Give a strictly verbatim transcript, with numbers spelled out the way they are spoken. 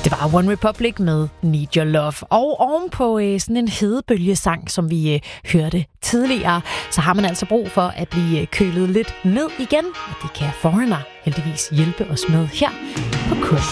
Det var One Republic med Need Your Love. Og ovenpå øh, sådan en hedebølgesang, som vi øh, hørte tidligere, så har man altså brug for at blive kølet lidt ned igen. Og det kan Foreigner heldigvis hjælpe os med her på K.